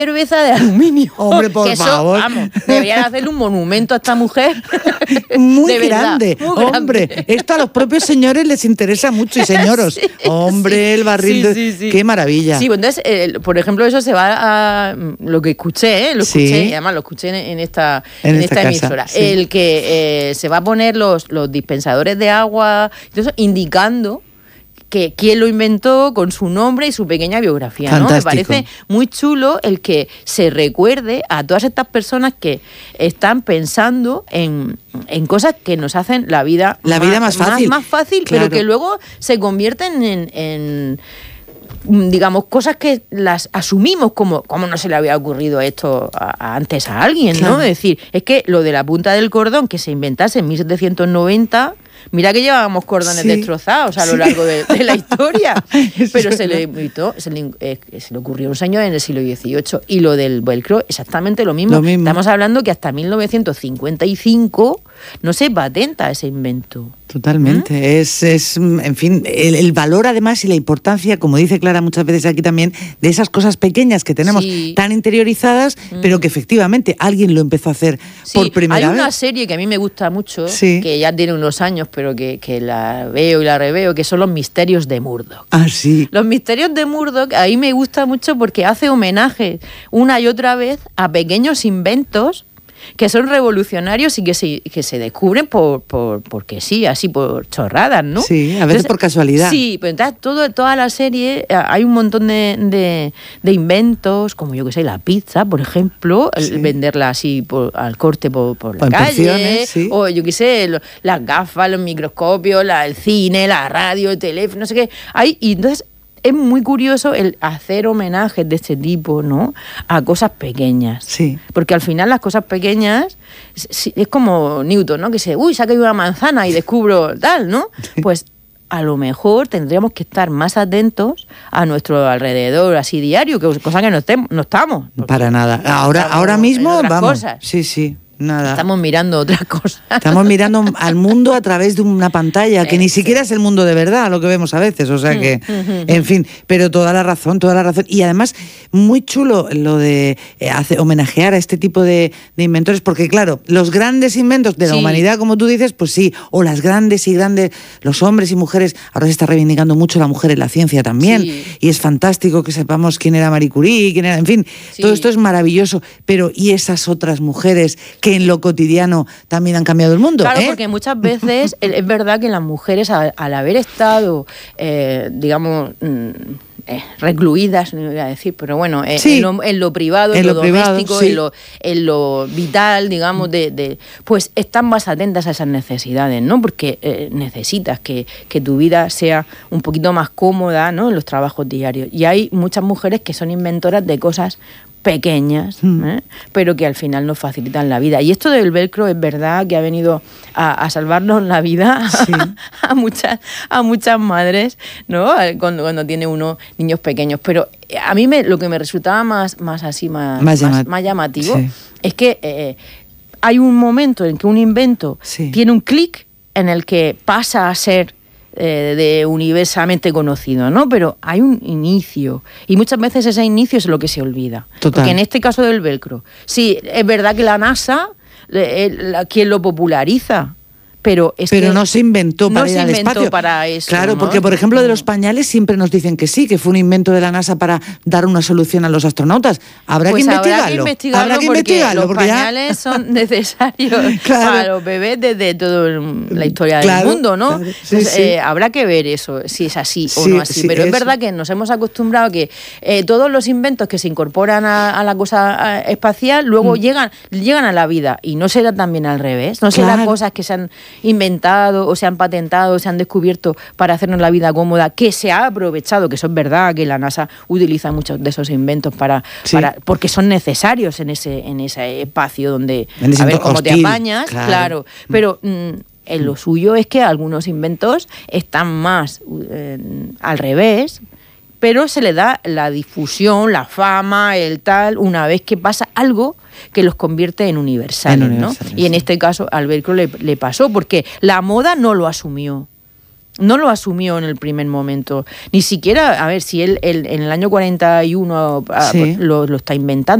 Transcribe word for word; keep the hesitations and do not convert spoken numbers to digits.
cerveza de aluminio. Hombre, por que eso, favor. Vamos, deberían hacerle un monumento a esta mujer. Muy, de verdad, grande, muy hombre. grande. Esto a los propios señores les interesa mucho y señoros. Sí, hombre, sí, el barril. sí, de... sí, sí. Qué maravilla. Sí, pues entonces, eh, por ejemplo, eso se va a lo que escuché, ¿eh? lo escuché, Sí. y además lo escuché en, en esta, En en esta esta, casa, emisora. sí. El que eh, se va a poner los, los dispensadores de agua, entonces, indicando que quién lo inventó con su nombre y su pequeña biografía, ¿no? Me parece muy chulo el que se recuerde a todas estas personas que están pensando en, en cosas que nos hacen la vida, la más, vida más fácil, más, más fácil, claro. pero que luego se convierten en, en digamos, cosas que las asumimos como, ¿cómo no se le había ocurrido esto a, a antes a alguien, claro. ¿no? Es decir, es que lo de la punta del cordón que se inventase en mil setecientos noventa... Mira que llevábamos cordones sí, destrozados a lo sí. largo de, de la historia, pero se le, invitó, se, le, eh, se le ocurrió a un señor en el siglo dieciocho. Y lo del velcro, exactamente lo mismo. lo mismo. Estamos hablando que hasta mil novecientos cincuenta y cinco no se patenta ese invento. Totalmente. ¿Mm? Es, es, en fin, el, el valor además y la importancia, como dice Clara muchas veces aquí también, de esas cosas pequeñas que tenemos sí. tan interiorizadas, mm. pero que efectivamente alguien lo empezó a hacer sí, por primera vez. Hay una vez. serie que a mí me gusta mucho, sí. que ya tiene unos años, pero que, que la veo y la reveo, que son Los Misterios de Murdoch. Ah, sí. Los Misterios de Murdoch, a mí me gusta mucho porque hace homenaje una y otra vez a pequeños inventos que son revolucionarios y que se, que se descubren por, por porque sí, así por chorradas, ¿no? Sí, a veces entonces, por casualidad. Sí, pero entonces todo, toda la serie hay un montón de, de, de inventos, como yo que sé, la pizza, por ejemplo, sí. venderla así por, al corte por, por la por calle, sí. o yo que sé, lo, las gafas, los microscopios, la, el cine, la radio, el teléfono, no sé qué. Hay, y entonces es muy curioso el hacer homenajes de este tipo, ¿no? A cosas pequeñas. Sí. Porque al final las cosas pequeñas es, es como Newton, ¿no? Que se, uy, se ha caído una manzana y descubro tal, ¿no? Pues a lo mejor tendríamos que estar más atentos a nuestro alrededor, así diario, que cosa que no, estemos, no estamos. Para nada. Ahora, ahora mismo, vamos. Cosas. Sí, sí. Nada. Estamos mirando otras cosas. Estamos mirando al mundo a través de una pantalla, que ni siquiera es el mundo de verdad, lo que vemos a veces, o sea que, en fin, pero toda la razón, toda la razón. Y además, muy chulo lo de eh, hace, homenajear a este tipo de, de inventores, porque claro, los grandes inventos de la sí. humanidad, como tú dices, pues sí, o las grandes y grandes, los hombres y mujeres, ahora se está reivindicando mucho la mujer en la ciencia también, sí. y es fantástico que sepamos quién era Marie Curie, quién era, en fin, sí. todo esto es maravilloso, pero ¿y esas otras mujeres que en lo cotidiano también han cambiado el mundo? Claro, ¿eh? porque muchas veces es verdad que las mujeres al, al haber estado, eh, digamos, eh, recluidas, no iba a decir, pero bueno, eh, sí. en, lo, en lo privado, en, en lo, lo privado, doméstico, sí. en, lo, en lo vital, digamos, de, de pues están más atentas a esas necesidades, ¿no? Porque eh, necesitas que, que tu vida sea un poquito más cómoda, ¿no? En los trabajos diarios. Y hay muchas mujeres que son inventoras de cosas pequeñas, ¿eh? pero que al final nos facilitan la vida. Y esto del velcro es verdad que ha venido a, a salvarnos la vida sí. a muchas a muchas madres, ¿no? Cuando, cuando tiene uno niños pequeños. Pero a mí me, lo que me resultaba más, más así, más, más, llama- más, más llamativo sí. es que eh, hay un momento en que un invento sí. tiene un clic en el que pasa a ser Eh, de universalmente conocido, ¿no? Pero hay un inicio y muchas veces ese inicio es lo que se olvida. Total. Porque en este caso del velcro, sí, es verdad que la NASA, eh, la, quien lo populariza, pero es pero que no se inventó para no ir se al inventó espacio. para eso, claro, ¿no? porque por ejemplo de los pañales siempre nos dicen que sí, que fue un invento de la NASA para dar una solución a los astronautas. Habrá pues que investigarlo. Habrá que investigarlo, habrá que porque investigarlo los porque pañales ya... son necesarios claro. para los bebés desde toda la historia claro, del mundo, ¿no? Claro. Sí, Entonces, sí. Eh, habrá que ver eso, si es así sí, o no así. Sí, pero es eso. verdad que nos hemos acostumbrado a que eh, todos los inventos que se incorporan a, a la cosa a, espacial luego mm. llegan, llegan a la vida. Y no será también al revés. No serán claro. cosas que se han inventado o se han patentado, se han descubierto para hacernos la vida cómoda, que se ha aprovechado, que eso es verdad, que la NASA utiliza muchos de esos inventos para, sí. para porque son necesarios en ese, en ese espacio donde en ese a ver cómo hostil, te apañas, claro. claro. Pero mm, en lo suyo es que algunos inventos están más eh, al revés, pero se le da la difusión, la fama, el tal, una vez que pasa algo que los convierte en universales, en universales, ¿no? Sí. Y en este caso al velcro le, le pasó, porque la moda no lo asumió. no lo asumió en el primer momento. Ni siquiera, a ver, si él, él en el año cuarenta y uno sí. lo, lo está inventando,